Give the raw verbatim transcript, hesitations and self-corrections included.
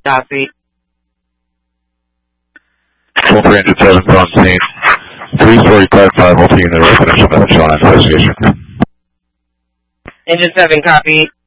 Copy. Full three hundred seven on scene. three forty-five five multi-unit residential medical investigation. Engine seven, copy.